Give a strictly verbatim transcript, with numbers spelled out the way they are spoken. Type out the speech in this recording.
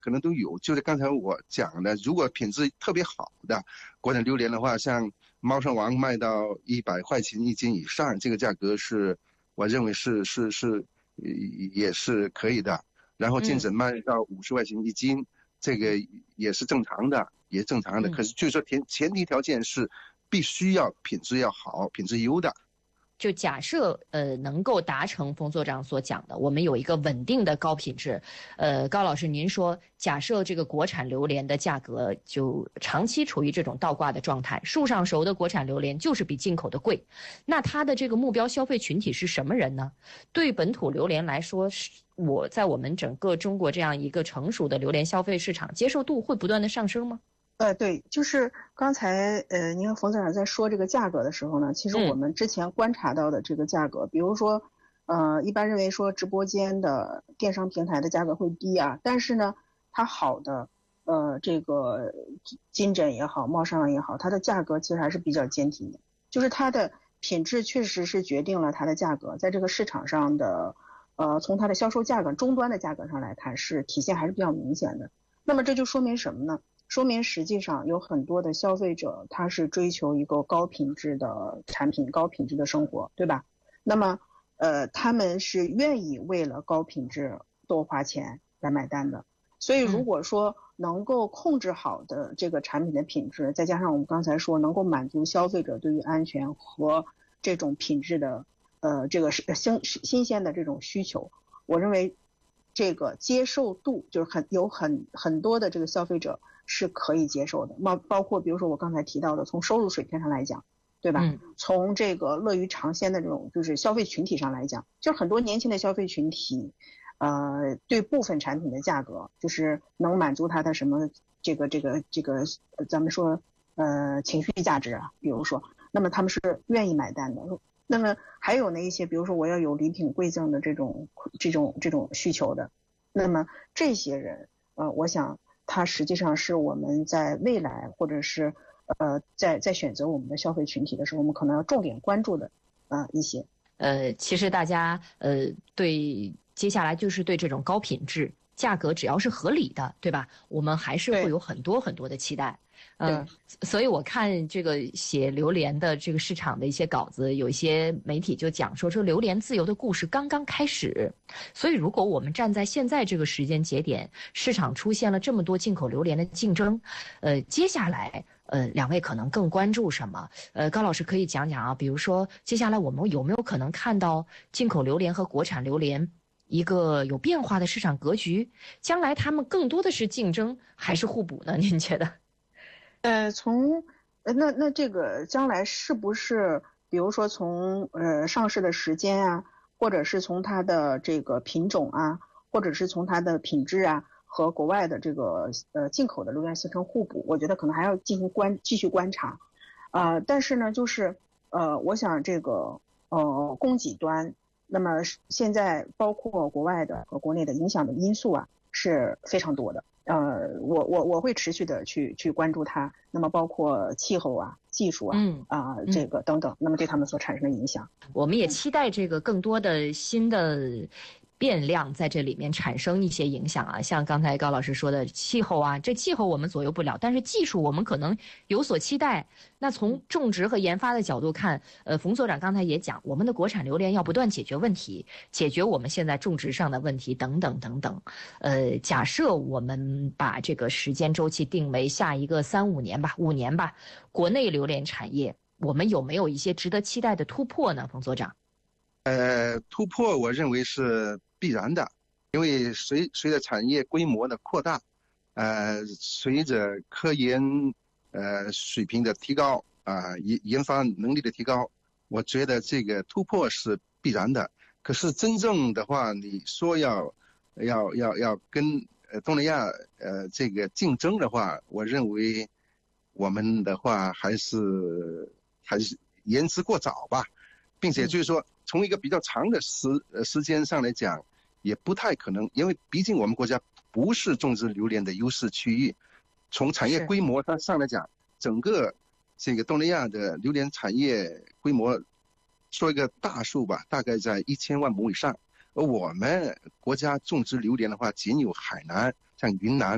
可能都有。就是刚才我讲的，如果品质特别好的国产榴莲的话，像猫山王卖到一百块钱一斤以上，这个价格是我认为是是是也是可以的。然后金枕卖到五十块钱一斤，嗯，这个也是正常的，也正常的。可是就是说前前提条件是必须要品质要好，品质优的。 就假设呃能够达成冯所长所讲的，我们有一个稳定的高品质。呃，高老师您说，假设这个国产榴莲的价格就长期处于这种倒挂的状态，树上熟的国产榴莲就是比进口的贵，那它的这个目标消费群体是什么人呢？对本土榴莲来说，我在我们整个中国这样一个成熟的榴莲消费市场，接受度会不断的上升吗？ 呃，对，就是刚才呃，您和冯所长在说这个价格的时候呢，其实我们之前观察到的这个价格，嗯、比如说，呃，一般认为说直播间的电商平台的价格会低啊，但是呢，它好的呃这个金枕也好，猫山王也好，它的价格其实还是比较坚挺的，就是它的品质确实是决定了它的价格，在这个市场上的呃从它的销售价格终端的价格上来看，是体现还是比较明显的。那么这就说明什么呢？说明实际上有很多的消费者他是追求一个高品质的产品，高品质的生活，对吧？那么呃他们是愿意为了高品质多花钱来买单的。所以如果说能够控制好的这个产品的品质，再加上我们刚才说能够满足消费者对于安全和这种品质的呃这个新新鲜的这种需求，我认为这个接受度就是很有很很多的这个消费者是可以接受的，包包括比如说我刚才提到的，从收入水平上来讲，对吧？嗯、从这个乐于尝鲜的这种就是消费群体上来讲，就是很多年轻的消费群体，呃，对部分产品的价格就是能满足他的什么这个这个这个，咱们说呃情绪价值啊，比如说，那么他们是愿意买单的。那么还有呢一些，比如说我要有礼品馈赠的这种这种这种需求的，那么这些人，呃，我想。它实际上是我们在未来或者是呃在在选择我们的消费群体的时候，我们可能要重点关注的啊、呃、一些。 呃，其实大家呃对接下来就是对这种高品质、价格只要是合理的，对吧？我们还是会有很多很多的期待。嗯，所以我看这个写榴莲的这个市场的一些稿子，有一些媒体就讲说，说榴莲自由的故事刚刚开始。所以如果我们站在现在这个时间节点，市场出现了这么多进口榴莲的竞争，呃，接下来呃，两位可能更关注什么？呃，高老师可以讲讲啊，比如说接下来我们有没有可能看到进口榴莲和国产榴莲一个有变化的市场格局？将来他们更多的是竞争还是互补呢？您觉得？ 呃，从呃那那这个将来是不是，比如说从呃上市的时间啊，或者是从它的这个品种啊，或者是从它的品质啊，和国外的这个呃进口的榴莲形成互补，我觉得可能还要进行观继续观察，啊、呃，但是呢，就是呃，我想这个呃供给端，那么现在包括国外的和国内的影响的因素啊是非常多的。呃，我我我会持续的去去关注它，那么包括气候啊、技术啊，嗯啊、呃、这个等等，那么对他们所产生的影响， 我们也期待这个更多的新的变量在这里面产生一些影响啊，像刚才高老师说的气候啊，这气候我们左右不了，但是技术我们可能有所期待。那从种植和研发的角度看，呃，冯所长刚才也讲，我们的国产榴莲要不断解决问题，解决我们现在种植上的问题等等等等。呃，假设我们把这个时间周期定为下一个三五年吧，五年吧，国内榴莲产业我们有没有一些值得期待的突破呢？冯所长？ 呃，突破我认为是必然的，因为随随着产业规模的扩大，呃，随着科研呃水平的提高啊，研、呃、研发能力的提高，我觉得这个突破是必然的。可是真正的话，你说要要要要跟呃东南亚呃这个竞争的话，我认为我们的话还是还是言之过早吧。并且就是说，从一个比较长的时呃时间上来讲，也不太可能，因为毕竟我们国家不是种植榴莲的优势区域。从产业规模它上来讲，整个这个东南亚的榴莲产业规模，说一个大数吧，大概在一千万亩以上。而我们国家种植榴莲的话，仅有海南、像云南